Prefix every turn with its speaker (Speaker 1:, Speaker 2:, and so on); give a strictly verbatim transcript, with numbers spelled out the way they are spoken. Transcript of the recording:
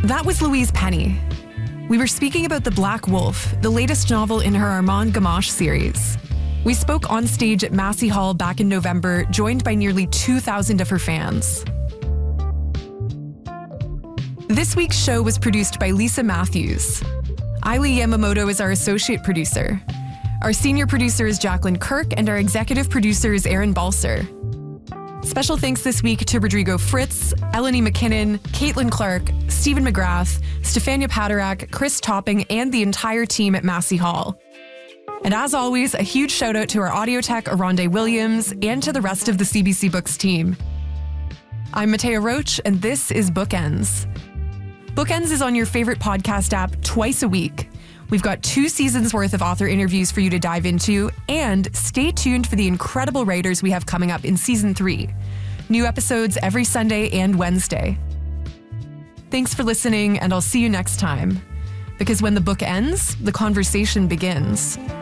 Speaker 1: That was Louise Penny. We were speaking about The Black Wolf, the latest novel in her Armand Gamache series. We spoke on stage at Massey Hall back in November, joined by nearly two thousand of her fans. This week's show was produced by Lisa Matthews. Ailey Yamamoto is our associate producer. Our senior producer is Jacqueline Kirk, and our executive producer is Aaron Balser. Special thanks this week to Rodrigo Fritz, Eleni McKinnon, Caitlin Clark, Stephen McGrath, Stefania Paderak, Chris Topping, and the entire team at Massey Hall. And as always, a huge shout out to our audio tech, Aronde Williams, and to the rest of the C B C Books team. I'm Matea Roach, and this is Bookends. Bookends is on your favorite podcast app twice a week. We've got two seasons worth of author interviews for you to dive into, and stay tuned for the incredible writers we have coming up in season three. New episodes every Sunday and Wednesday. Thanks for listening, and I'll see you next time. Because when the book ends, the conversation begins.